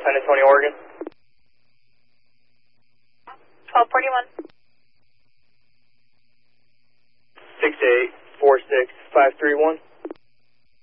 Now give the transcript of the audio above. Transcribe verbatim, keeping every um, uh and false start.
San Antonio, Oregon. twelve forty-one. six eight four six five three one.